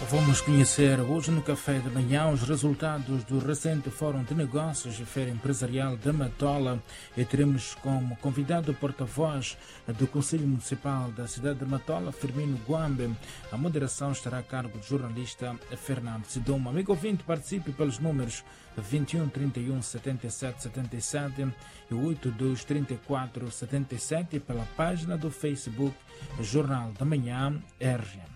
Vamos conhecer hoje no Café da Manhã os resultados do recente Fórum de Negócios e Feira Empresarial da Matola e teremos como convidado o porta-voz do Conselho Municipal da cidade de Matola, Firmino Guambe. A moderação estará a cargo do jornalista Fernando Sidoma. Amigo ouvinte, participe pelos números 21 31 77 77 e 82 34 77 e pela página do Facebook Jornal da Manhã RGM.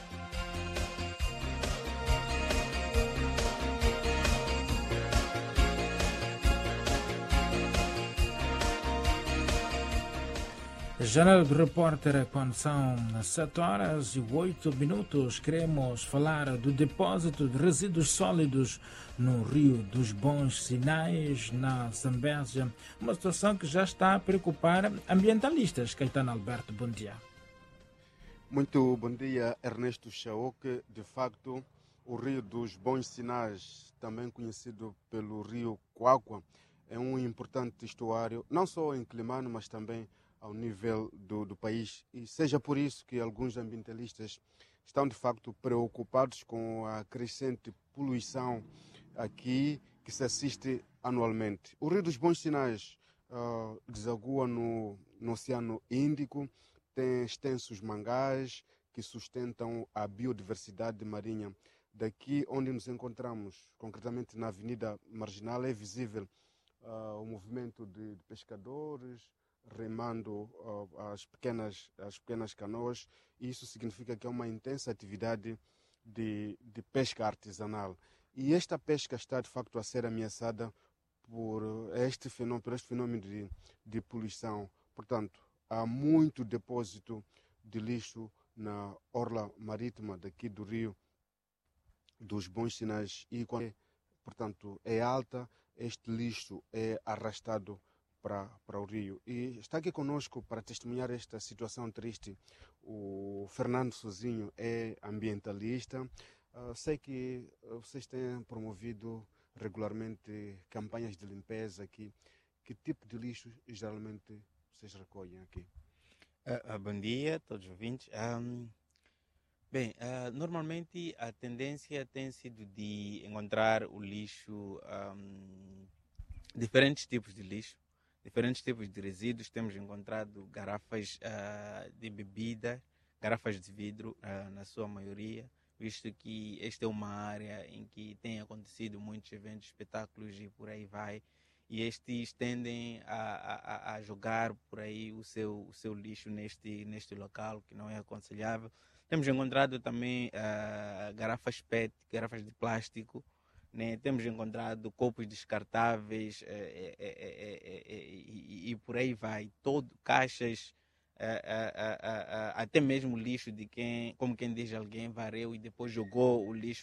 Janela do Repórter, quando são 7 horas e 8 minutos, queremos falar do depósito de resíduos sólidos no Rio dos Bons Sinais, na Zambésia. Uma situação que já está a preocupar ambientalistas. Caetano Alberto, bom dia. Muito bom dia, Ernesto Chaoque. De facto, o Rio dos Bons Sinais, também conhecido pelo Rio Coagua, é um importante estuário, não só em Climano, mas também ao nível do país, e seja por isso que alguns ambientalistas estão de facto preocupados com a crescente poluição aqui que se assiste anualmente. O Rio dos Bons Sinais desagua no Oceano Índico, tem extensos mangás que sustentam a biodiversidade marinha. Daqui onde nos encontramos, concretamente na Avenida Marginal, é visível o movimento de pescadores remando as pequenas canoas, e isso significa que é uma intensa atividade de pesca artesanal. E esta pesca está de facto a ser ameaçada por este fenômeno de poluição. Portanto, há muito depósito de lixo na orla marítima daqui do Rio dos Bons Sinais, e quando portanto é alta, este lixo é arrastado para o Rio. E está aqui conosco para testemunhar esta situação triste o Fernando Sozinho, é ambientalista. Sei que vocês têm promovido regularmente campanhas de limpeza aqui. Que tipo de lixo geralmente vocês recolhem aqui? Bom dia a todos os ouvintes. Normalmente a tendência tem sido de encontrar o lixo, diferentes tipos de lixo, diferentes tipos de resíduos. Temos encontrado garrafas de bebida, garrafas de vidro na sua maioria, visto que esta é uma área em que tem acontecido muitos eventos, espetáculos e por aí vai, e estes tendem a jogar por aí o seu lixo neste local, que não é aconselhável. Temos encontrado também garrafas PET, garrafas de plástico, né? Temos encontrado copos descartáveis e por aí vai, caixas, até mesmo lixo de como quem diz, alguém varreu e depois jogou o lixo